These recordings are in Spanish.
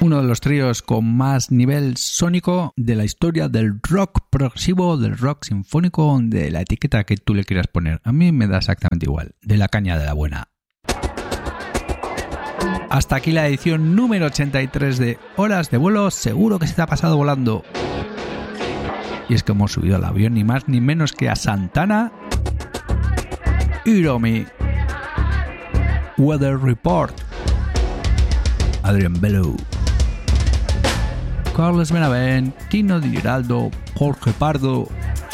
Uno de los tríos con más nivel sónico de la historia del rock progresivo, del rock sinfónico, de la etiqueta que tú le quieras poner. A mí me da exactamente igual, de la caña de la buena. Hasta aquí la edición número 83 de Horas de Vuelo. Seguro que se te ha pasado volando. Y es que hemos subido al avión ni más ni menos que a Santana, Hiromi, Weather Report, Adrian Bellew, Carlos Benavent, Tino Di Giraldo, Jorge Pardo,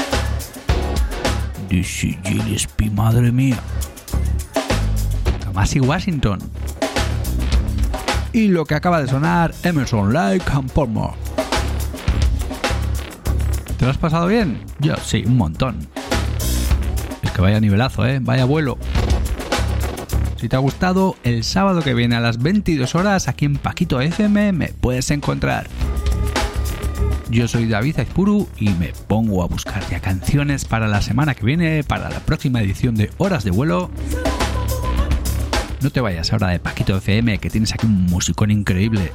Dizzy Gillespie, madre mía, Kamasi Washington y lo que acaba de sonar, Emerson, Lake and Palmer. ¿Te lo has pasado bien? Yo sí, un montón. Es que vaya nivelazo, vaya vuelo. Si te ha gustado, el sábado que viene a las 22 horas aquí en Paquito FM me puedes encontrar. Yo soy David Aizpuru y me pongo a buscar ya canciones para la semana que viene, para la próxima edición de Horas de Vuelo. No te vayas ahora de Paquito FM, que tienes aquí un musicón increíble.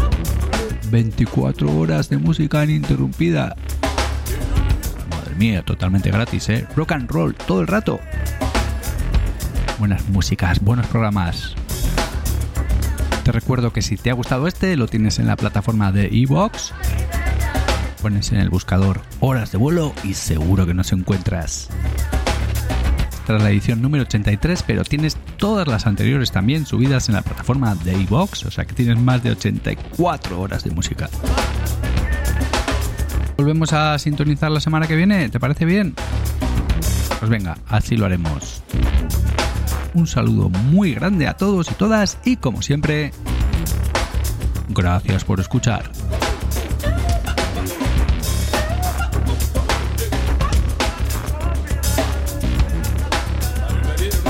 24 horas de música ininterrumpida. Madre mía, totalmente gratis, Rock and roll todo el rato. Buenas músicas, buenos programas. Te recuerdo que si te ha gustado lo tienes en la plataforma de iVoox. Pones en el buscador Horas de Vuelo y seguro que nos encuentras. Esta es la edición número 83, pero tienes todas las anteriores también subidas en la plataforma de iVoox, o sea que tienes más de 84 horas de música. ¿Volvemos a sintonizar la semana que viene? ¿Te parece bien? Pues venga, así lo haremos. Un saludo muy grande a todos y todas y como siempre, gracias por escuchar.